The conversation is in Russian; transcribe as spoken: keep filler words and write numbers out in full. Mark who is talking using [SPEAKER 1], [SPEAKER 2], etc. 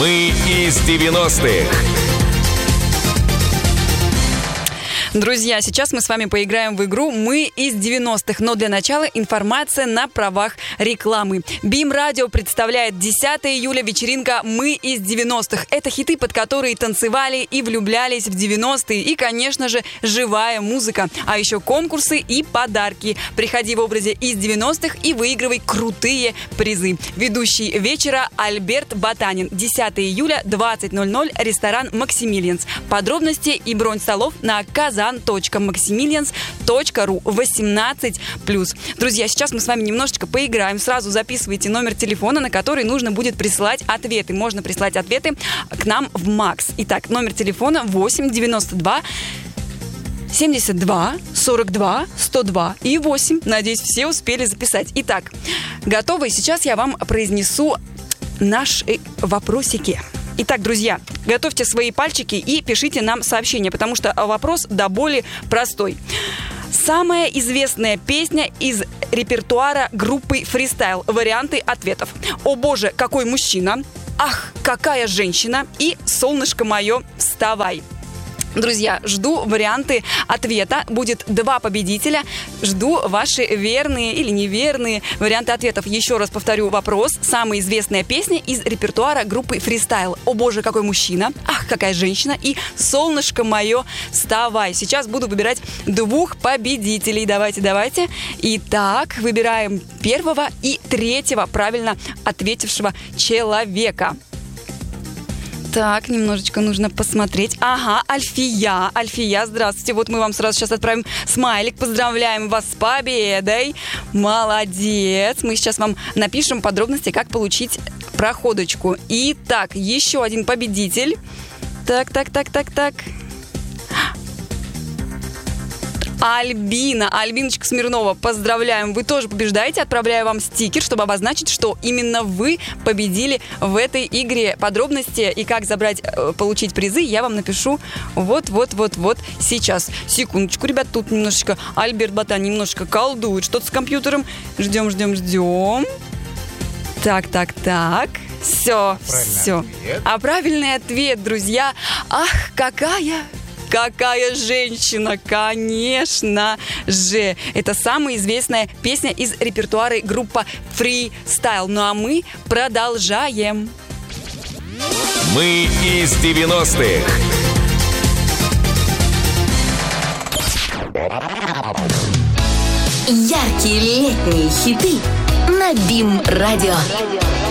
[SPEAKER 1] Мы из девяностых.
[SPEAKER 2] Друзья, сейчас мы с вами поиграем в игру «Мы из девяностых», но для начала информация на правах рекламы. БИМ Радио представляет десятого июля вечеринка «Мы из девяностых». Это хиты, под которые танцевали и влюблялись в девяностые. И, конечно же, живая музыка. А еще конкурсы и подарки. Приходи в образе из девяностых и выигрывай крутые призы. Ведущий вечера Альберт Ботанин. десятого июля, двадцать ноль ноль, ресторан «Максимилианс». Подробности и бронь столов на казан точка максимилианс точка ру восемнадцать плюс. Друзья, сейчас мы с вами немножечко поиграем. Сразу записывайте номер телефона, на который нужно будет присылать ответы. Можно прислать ответы к нам в Макс. Итак, номер телефона восемь девяносто два семьдесят два сорок два сто два и восемь. Надеюсь, все успели записать. Итак, готовы? Сейчас я вам произнесу наши вопросики. Итак, друзья, готовьте свои пальчики и пишите нам сообщения, потому что вопрос до боли простой. Самая известная песня из репертуара группы «Фристайл». Варианты ответов. «О боже, какой мужчина!», «Ах, какая женщина!» и «Солнышко мое, вставай!». Друзья, жду варианты ответа. Будет два победителя. Жду ваши верные или неверные варианты ответов. Еще раз повторю вопрос. Самая известная песня из репертуара группы «Фристайл». «О боже, какой мужчина!», «Ах, какая женщина!» и «Солнышко мое, вставай!». Сейчас буду выбирать двух победителей. Давайте, давайте. Итак, выбираем первого и третьего правильно ответившего человека. Так, немножечко нужно посмотреть. Ага, Альфия. Альфия, здравствуйте. Вот мы вам сразу сейчас отправим смайлик. Поздравляем вас с победой. Молодец. Мы сейчас вам напишем подробности, как получить проходочку. Итак, еще один победитель. Так, так, так, так, так. Альбина, Альбиночка Смирнова, поздравляем, вы тоже побеждаете. Отправляю вам стикер, чтобы обозначить, что именно вы победили в этой игре. Подробности и как забрать, получить призы я вам напишу вот-вот-вот-вот сейчас. Секундочку, ребят, тут немножечко Альберт Ботан немножечко колдует что-то с компьютером. Ждем, ждем, ждем. Так, так, так. Все, все. Ответ. А правильный ответ, друзья, ах, какая... Какая женщина, конечно же. Это самая известная песня из репертуара группы «Фристайл». Ну а мы продолжаем.
[SPEAKER 1] Мы из девяностых.
[SPEAKER 3] Яркие летние хиты на БИМ Радио.